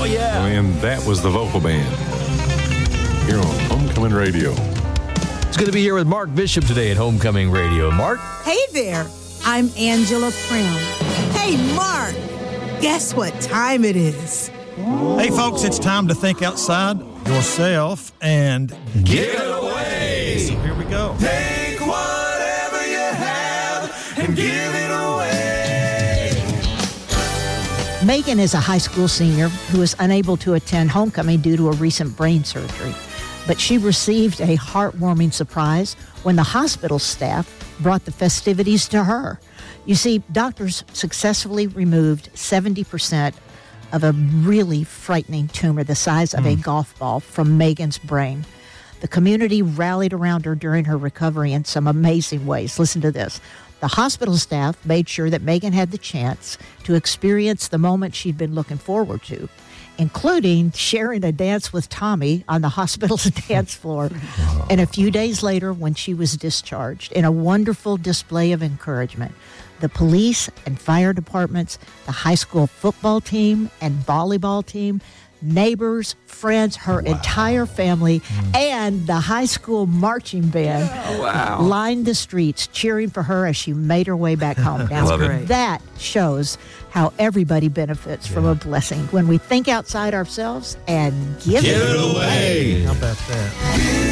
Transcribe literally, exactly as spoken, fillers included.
yeah. And that was the vocal band here on Homecoming Radio. It's good to be here with Mark Bishop today at Homecoming Radio. Mark? Hey there. I'm Angela Brown. Hey, Mark. Guess what time it is? Hey, folks, it's time to think outside yourself and get away. So here we go. Take whatever you have and give it away. Megan is a high school senior who is unable to attend homecoming due to a recent brain surgery. But she received a heartwarming surprise when the hospital staff brought the festivities to her. You see, doctors successfully removed seventy percent of a really frightening tumor the size of mm. a golf ball from Megan's brain. The community rallied around her during her recovery in some amazing ways. Listen to this. The hospital staff made sure that Megan had the chance to experience the moment she'd been looking forward to, including sharing a dance with Tommy on the hospital's dance floor. And a few days later, when she was discharged, in a wonderful display of encouragement, the police and fire departments, the high school football team and volleyball team, neighbors, friends, her wow. entire family, mm. and the high school marching band yeah, wow. lined the streets cheering for her as she made her way back home. Now, that shows how everybody benefits yeah. from a blessing when we think outside ourselves and give Get it away. away. How about that?